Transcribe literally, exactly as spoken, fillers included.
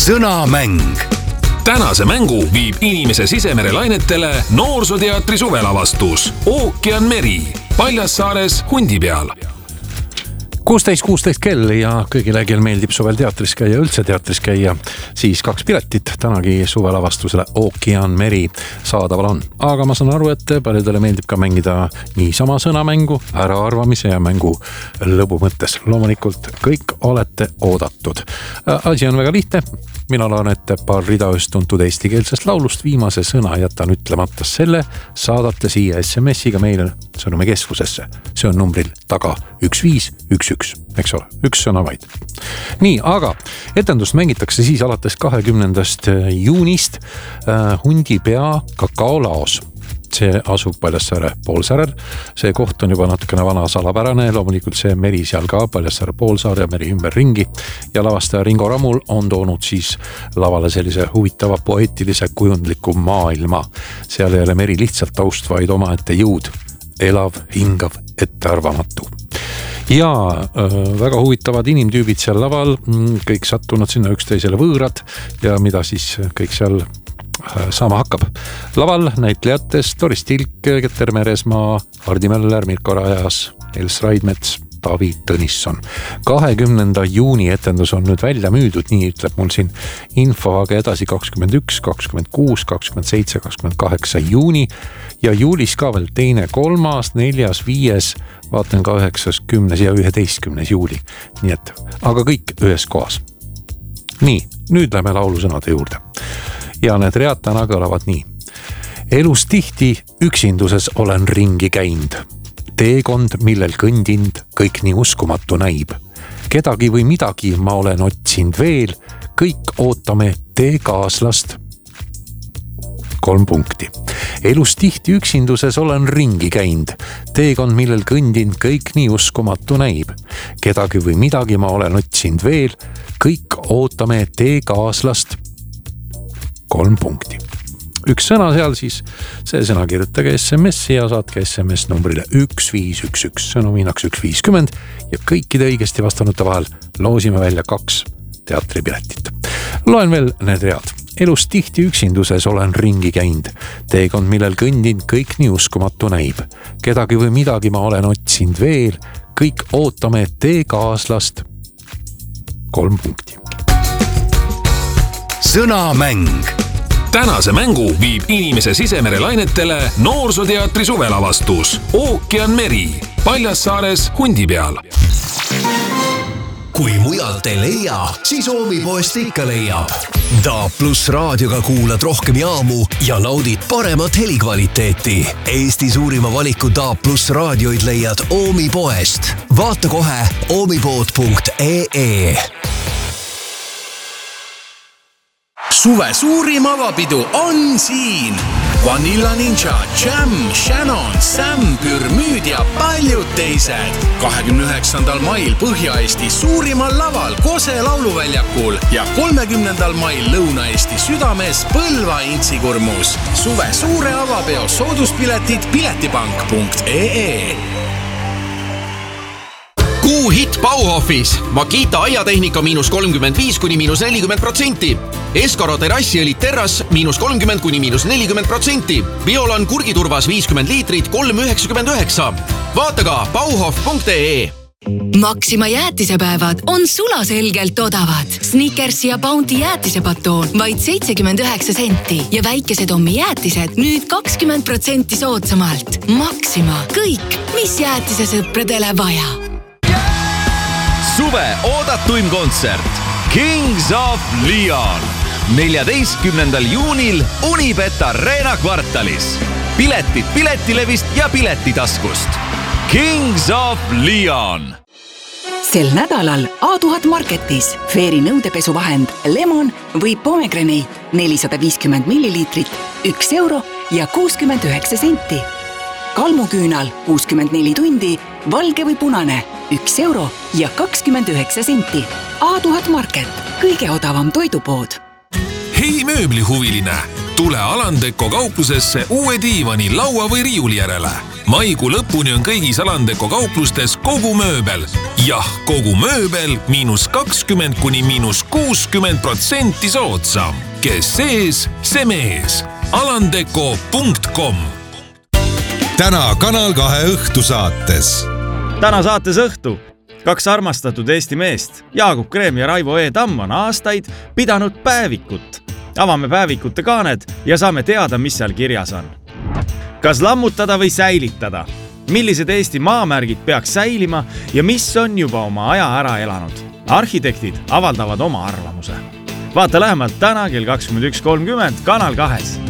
Sõnamäng. Tänase mängu viib inimese sisemere lainetele Noorsooteatri suvelavastus Ookean Meri Paljassaares Hundi peal. kuusteist kuusteist kell ja kõigile, kel meeldib suvel teatris käia, üldse teatris käia, siis kaks piletit tänagi suvelavastusele Ookean Meri saadaval on. Aga ma saan aru, et paljudele meeldib ka mängida niisama sõnamängu, äraarvamise ja mängu lõbu mõttes. Loomulikult kõik olete oodatud. Asi on väga lihtne. Mina loen ette paar rida üst tuntud eestikeelsest laulust. Viimase sõna jätan ütlemata, selle saadate siia S M S-iga meile sõnumikeskusesse. See on numbril taga üks viis üks üks, eks ole, üks sõna vaid. Nii, aga etendust mängitakse siis alates kahekümnendast juunist äh, Hundi pea kakaolaos. See asub Paljassaare poolsaarel. See koht on juba natukene vana salapärane. Loomulikult see meri seal ka, Paljassaare poolsaar ja meri ümber ringi. Ja lavastaja Ringo Ramul on toonud siis lavale sellise huvitava poeetilise kujundliku maailma. Seal ei ole meri lihtsalt taust, vaid omaette jõud. Elav, hingav, ettearvamatu. Ja äh, väga huvitavad inimtüübid seal laval. Kõik sattunud sinna üksteisele võõrad ja mida siis kõik seal saama hakkab. Laval näitlejates Doris Tilk, Keter Meresmaa, Hardi Möller, Mirko Rajas, Els Raidmets, Taavi Tõnisson. kahekümnenda juuni etendus on nüüd välja müüdud, nii ütleb mul siin info, aga edasi kakskümmend üks, kakskümmend kuus, kakskümmend seitse, kakskümmend kaheksa juuni ja juulis ka veel teine, kolmas, neljas, viies, vaatan ka üheksas, kümnes ja üheteistkümnes juuli. Nii et, aga kõik ühes kohas. Nii, nüüd lähme laulusõnade juurde. Ja need read täna kõlavad nii. Elus tihti üksinduses olen ringi käind. Teekond, millel kõndind, kõik nii uskumatu näib. Kedagi või midagi ma olen otsinud veel, kõik ootame tee kaaslast. Kolm punkti. Elus tihti üksinduses olen ringi käind. Teekond, millel kõndind, kõik nii uskumatu näib. Kedagi või midagi ma olen otsinud veel, kõik ootame tee kaaslast. Kolm punkti. Üks sõna seal siis, see sõna kirjutage S M S ja saatke S M S numbrile üks viis üks üks, sõnumiinaks üks viiskümmend ja kõikide õigesti vastanute vahel loosime välja kaks teatripiletit. Loen veel need read. Elus tihti üksinduses olen ringi käind. Teekond, millel kõndin, kõik nii uskumatu näib. Kedagi või midagi ma olen otsinud veel, kõik ootame tee kaaslast. Kolm punkti. Sõnamäng. Tänase mängu viib inimese sisemere lainetele Noorsooteatri suvelavastus Ookean Meri Paljassaares Hundi peal. Kui mujalt ei leia, siis Oomipoest ikka leiab. D A plus raadioga kuulad rohkem jaamu ja naudid paremat helikvaliteeti. Eesti suurima valiku D A plus raadioid leiad Oomipoest. Vaata kohe oomipood punkt ee e. Suve suurim avapidu on siin. Vanilla Ninja, Jam, Shannon, Sam, Pürmüüd ja paljud teised. kahekümne üheksandal mail Põhja-Eesti suurimal laval Kose lauluväljakul ja kolmekümnendal mail Lõuna-Eesti südames Põlva Intsikurmus. Suve suure avapeo sooduspiletid piletipank punkt ee. Kuu hit Bauhofis. Makita aiatehnika miinus kolmkümmend viis kuni miinus nelikümmend protsenti. Eskaro terrassiõlit terras miinus kolmkümmend kuni miinus nelikümmend protsenti. Biolan kurgiturvas viiskümmend liitrit kolm üheksakümmend üheksa. Vaata ka bauhof punkt ee. Maxima jäätisepäevad on sulaselgelt odavad. Snickers ja Bounty jäätisepatoon vaid seitsekümmend üheksa senti ja väikesed ommi jäätised nüüd kakskümmend protsenti soodsamalt. Maxima. Kõik, mis jäätisesõpradele vaja. Suve oodatuim kontsert Kings of Leon neljateistkümnendal juunil Unibet Arena kvartalis. Piletid Piletilevist ja Piletitaskust. Kings of Leon. Sel nädalal A tuhat Marketis Fairy nõudepesuvahend Lemon või Pomegranate nelisada viiskümmend milliliitrit, üks euro ja kuuskümmend üheksa senti. Kalmuküünal kuuskümmend neli tundi, valge või punane, üks euro ja kakskümmend üheksa senti. A tuhat Market, kõige odavam toidupood. Hei mööblihuviline, tule Alandeko kauplusesse uue diivani, laua või riiuli järele. maikuu lõpuni on kõigis Alandeko kauplustes kogu mööbel. Jah, kogu mööbel miinus kakskümmend kuni miinus kuuskümmend protsenti soodsam. Kes sees, see mees. alandeko punkt com. Täna Kanal kahe õhtusaates. Täna saates õhtu kaks armastatud Eesti meest, Jaagup Kreem ja Raivo E. Tamm on aastaid pidanud päevikut. Avame päevikute kaaned ja saame teada, mis seal kirjas on. Kas lammutada või säilitada? Millised Eesti maamärgid peaks säilima ja mis on juba oma aja ära elanud? Arhitektid avaldavad oma arvamuse. Vaata lähemalt täna kell kakskümmend üks kolmkümmend Kanal kahes.